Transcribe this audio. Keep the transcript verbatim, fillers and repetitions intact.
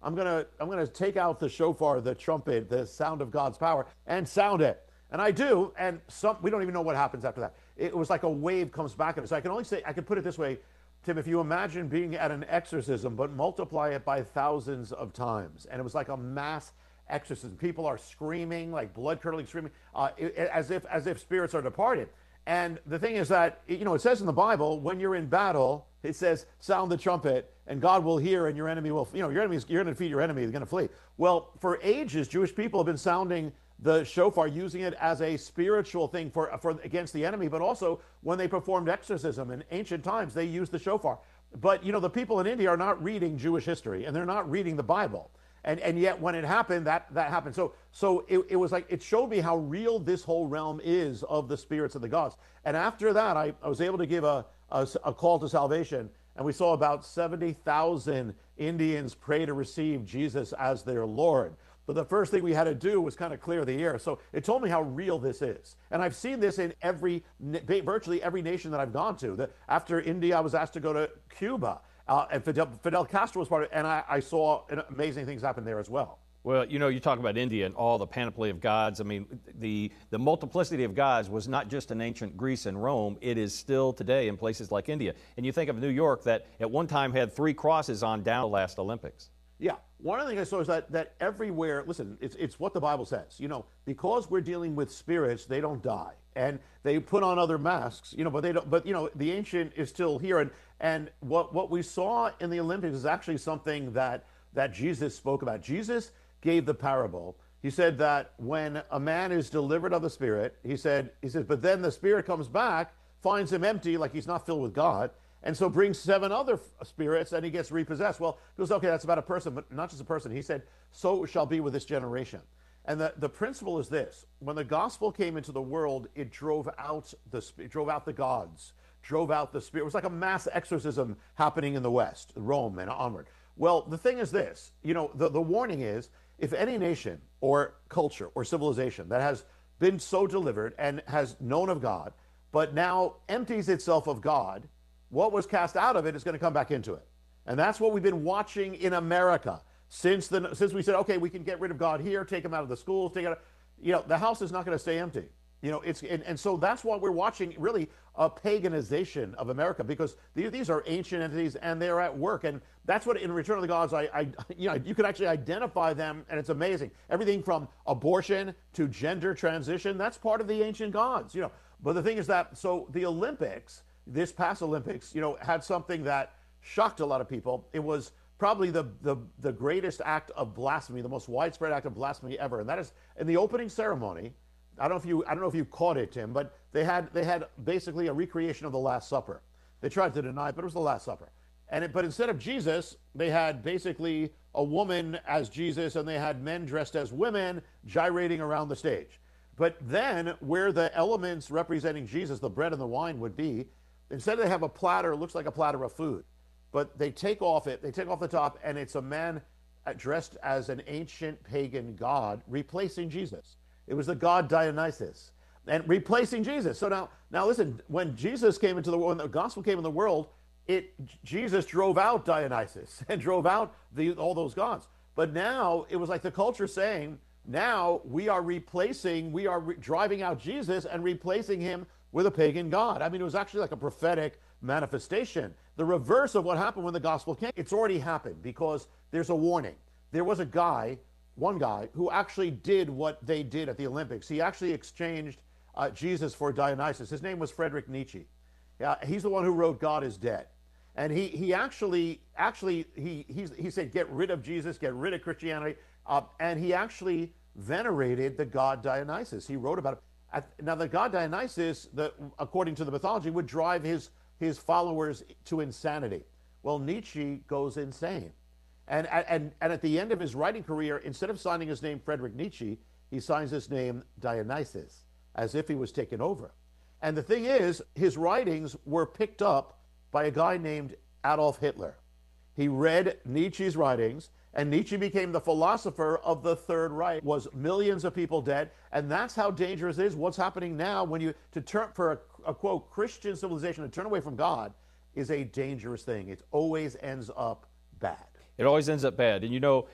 I'm gonna I'm gonna take out the shofar, the trumpet, the sound of God's power, and sound it. And I do, and some we don't even know what happens after that. It was like a wave comes back at us. So I can only say I can put it this way, Tim. If you imagine being at an exorcism, but multiply it by thousands of times, and it was like a mass exorcism. People are screaming, like blood curdling screaming, uh, as if as if spirits are departed. And the thing is that, you know, it says in the Bible, when you're in battle, it says, sound the trumpet, and God will hear, and your enemy will, you know, your enemy, you're going to defeat your enemy, they're going to flee. Well, for ages, Jewish people have been sounding the shofar, using it as a spiritual thing for, for against the enemy, but also when they performed exorcism in ancient times, they used the shofar. But, you know, the people in India are not reading Jewish history, and they're not reading the Bible. And, and yet when it happened, that, that happened. So, so it, it was like, it showed me how real this whole realm is of the spirits of the gods. And after that, I, I was able to give a, a, a call to salvation. And we saw about seventy thousand Indians pray to receive Jesus as their Lord. But the first thing we had to do was kind of clear the air. So it told me how real this is. And I've seen this in every, virtually every nation that I've gone to. The, after India, I was asked to go to Cuba. Uh, and Fidel, Fidel Castro was part of it, and I, I saw amazing things happen there as well. Well, you know, you talk about India and all the panoply of gods. I mean, the, the multiplicity of gods was not just in ancient Greece and Rome. It is still today in places like India. And you think of New York that at one time had three crosses on down the last Olympics. Yeah. One of the things I saw is that, that everywhere, listen, it's, it's what the Bible says. You know, because we're dealing with spirits, they don't die. And they put on other masks, you know, but they don't, but, you know, the ancient is still here. And, and what, what we saw in the Olympics is actually something that, that Jesus spoke about. Jesus gave the parable. He said that when a man is delivered of the Spirit, he said, he says, but then the Spirit comes back, finds him empty, like he's not filled with God, and so brings seven other spirits, and he gets repossessed. Well, he goes, okay, that's about a person, but not just a person. He said, so it shall be with this generation. And the, the principle is this: when the gospel came into the world, it drove out the it drove out the gods, drove out the spirit. It was like a mass exorcism happening in the West, Rome and onward. Well, the thing is this, you know, the, the warning is, if any nation or culture or civilization that has been so delivered and has known of God, but now empties itself of God, what was cast out of it is going to come back into it. And that's what we've been watching in America. Since the since we said, okay, we can get rid of God here, take him out of the schools, take out, you know, the house is not going to stay empty. You know, it's and, and so that's why we're watching really a paganization of America, because these, these are ancient entities and they're at work. And that's what in Return of the Gods, I, I you know, you could actually identify them, and it's amazing. Everything from abortion to gender transition, that's part of the ancient gods, you know. But the thing is that, so the Olympics, this past Olympics, you know, had something that shocked a lot of people. It was probably the, the, the greatest act of blasphemy, the most widespread act of blasphemy ever. And that is in the opening ceremony. I don't know if you I don't know if you caught it, Tim, but they had they had basically a recreation of the Last Supper. They tried to deny it, but it was the Last Supper. And it, but instead of Jesus, they had basically a woman as Jesus, and they had men dressed as women gyrating around the stage. But then, where the elements representing Jesus, the bread and the wine, would be, instead they have a platter, it looks like a platter of food. But they take off it, they take off the top, and it's a man dressed as an ancient pagan god replacing Jesus. It was the god Dionysus, and replacing Jesus. So now, now listen, when Jesus came into the world, when the gospel came in the world, it Jesus drove out Dionysus and drove out the, all those gods. But now it was like the culture saying, now we are replacing, we are re- driving out Jesus and replacing him with a pagan god. I mean, it was actually like a prophetic manifestation. The reverse of what happened when the gospel came. It's already happened, because there's a warning. There was a guy, one guy, who actually did what they did at the Olympics. He actually exchanged uh, Jesus for Dionysus. His name was Friedrich Nietzsche. Yeah, he's the one who wrote God is Dead. And he he actually, actually he, he's, he said, get rid of Jesus, get rid of Christianity. Uh, and he actually venerated the god Dionysus. He wrote about it. At, now, the god Dionysus, the, according to the mythology, would drive his, his followers to insanity. Well, Nietzsche goes insane. And, and, and at the end of his writing career, instead of signing his name Friedrich Nietzsche, he signs his name Dionysus, as if he was taken over. And the thing is, his writings were picked up by a guy named Adolf Hitler. He read Nietzsche's writings, and Nietzsche became the philosopher of the Third Reich. Was millions of people dead, and that's how dangerous it is. What's happening now, when you to turn for a, a quote Christian civilization to turn away from God, is a dangerous thing. It always ends up bad. It always ends up bad. And you know,